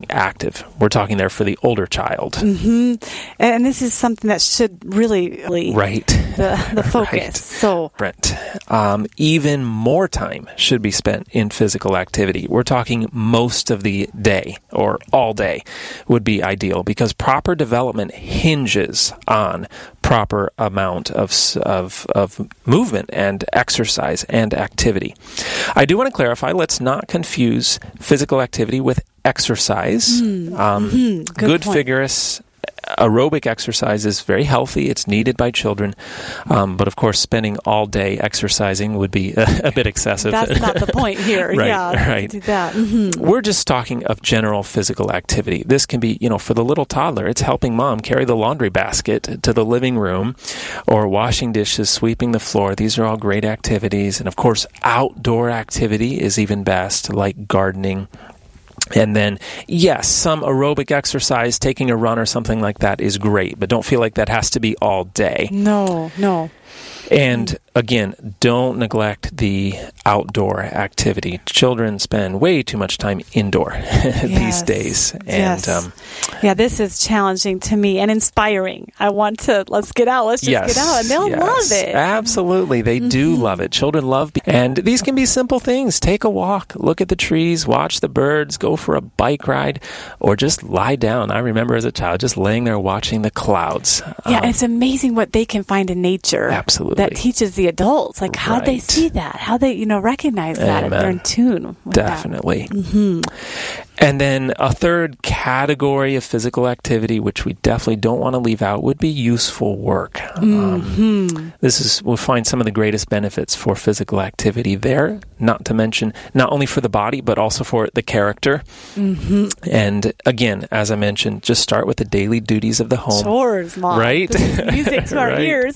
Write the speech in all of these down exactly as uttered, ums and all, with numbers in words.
active. We're talking there for the older child. Mm-hmm. And this is something that should really, really right. the, the focus. Right. So, Brent, um, even more time should be spent in physical activity. We're talking most of the day or all day would be ideal, because proper development hinges on proper amount of, of, of movement and exercise and activity. I do want to clarify, let's not confuse physical activity with exercise. Mm. Um, mm-hmm. Good, good point. vigorous aerobic exercise is very healthy. It's needed by children. Um, but of course, spending all day exercising would be a, a bit excessive. That's not the point here. right, yeah, right. Do that. Mm-hmm. We're just talking of general physical activity. This can be, you know, for the little toddler, it's helping mom carry the laundry basket to the living room, or washing dishes, sweeping the floor. These are all great activities. And of course, outdoor activity is even best, like gardening. And then, yes, some aerobic exercise, taking a run or something like that is great, but don't feel like that has to be all day. No, no. And again, don't neglect the outdoor activity. Children spend way too much time indoor yes. these days. And yes. um, yeah, this is challenging to me and inspiring. I want to, let's get out, let's just yes, get out, and they'll yes, love it. Absolutely. They mm-hmm. do love it. Children love, be- and these can be simple things. Take a walk, look at the trees, watch the birds, go for a bike ride, or just lie down. I remember as a child just laying there watching the clouds. Yeah, um, it's amazing what they can find in nature. Absolutely. That teaches the adults, like how right. they see that, how they, you know, recognize that, Amen. if they're in tune with Definitely. that. Mm-hmm. And then a third category of physical activity, which we definitely don't want to leave out, would be useful work. Mm-hmm. Um, this is, we'll find some of the greatest benefits for physical activity there, not to mention, not only for the body, but also for the character. Mm-hmm. And again, as I mentioned, just start with the daily duties of the home. Chores, Mom. Right? This is music to our right. ears.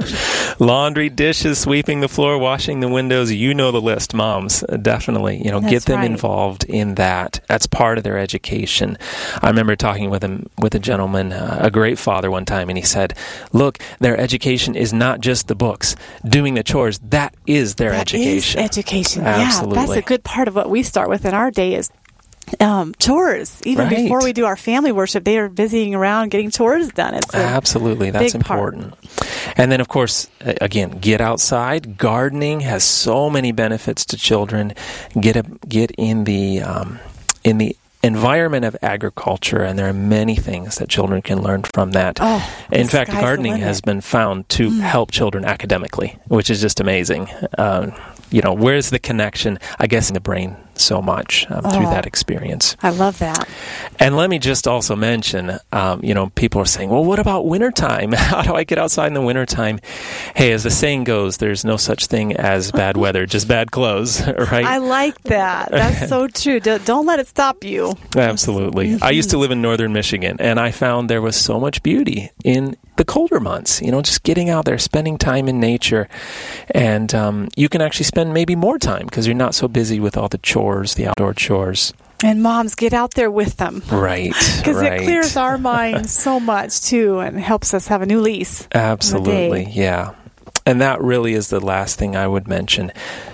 Laundry, dishes, sweeping the floor, washing the windows. You know the list, moms. Definitely, you know, That's get them right. involved in that. That's part of their education. I remember talking with him, with a gentleman, uh, a great father one time, and he said, look, their education is not just the books. Doing the chores, that is their that education. Is education. Absolutely. Yeah, that's a good part of what we start with in our day is Um, chores. Even right. before we do our family worship, they are busying around getting chores done. It's a Absolutely, that's big important. Part. And then, of course, again, get outside. Gardening has so many benefits to children. Get a, get in the um, in the environment of agriculture, and there are many things that children can learn from that. Oh, in fact, sky's the gardening limit. has been found to Mm. help children academically, which is just amazing. Um, you know, where's the connection, I guess, in the brain so much um, oh, through that experience. I love that. And let me just also mention, um, you know, people are saying, well, what about wintertime? How do I get outside in the wintertime? Hey, as the saying goes, there's no such thing as bad weather, just bad clothes, right? I like that. That's so true. D- don't let it stop you. Absolutely. Mm-hmm. I used to live in northern Michigan, and I found there was so much beauty in the colder months, you know, just getting out there, spending time in nature. And um, you can actually spend maybe more time because you're not so busy with all the chores, the outdoor chores. And moms, get out there with them. Right. Because right. it clears our minds so much, too, and helps us have a new lease. Absolutely, yeah. And that really is the last thing I would mention.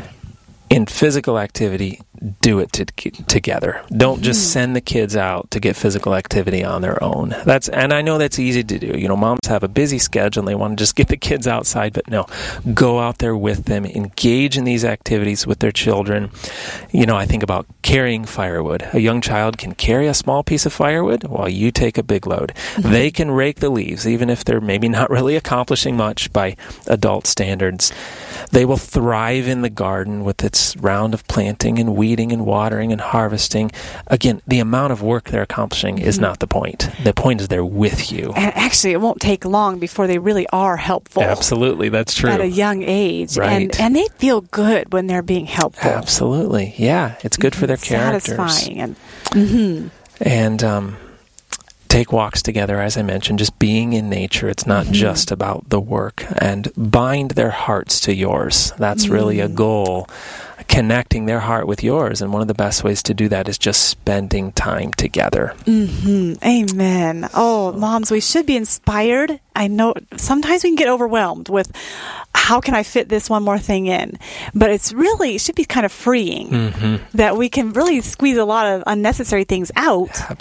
In physical activity, do it to, together. Don't mm-hmm. just send the kids out to get physical activity on their own. That's and I know that's easy to do. You know, moms have a busy schedule and they want to just get the kids outside, but no, go out there with them, engage in these activities with their children. You know, I think about carrying firewood. A young child can carry a small piece of firewood while you take a big load. Mm-hmm. They can rake the leaves, even if they're maybe not really accomplishing much by adult standards. They will thrive in the garden with its round of planting and weeding and watering and harvesting. Again, the amount of work they're accomplishing is not the point. The point is they're with you. And actually, it won't take long before they really are helpful. Absolutely, that's true. At a young age. Right. And, and they feel good when they're being helpful. Absolutely, yeah. It's good for their characters. Satisfying. And, mm-hmm. and um, take walks together, as I mentioned, just being in nature. It's not mm-hmm. just about the work. And bind their hearts to yours. That's mm-hmm. really a goal. Connecting their heart with yours, and one of the best ways to do that is just spending time together. Mm-hmm. Amen. Oh, moms, we should be inspired. I know sometimes we can get overwhelmed with how can I fit this one more thing in, but it's really, it should be kind of freeing mm-hmm. that we can really squeeze a lot of unnecessary things out. Absolutely.